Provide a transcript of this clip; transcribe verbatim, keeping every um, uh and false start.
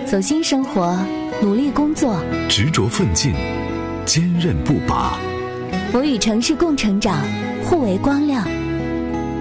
走心生活，努力工作， 执着奋进，坚韧不拔。 我与城市共成长，互为光亮。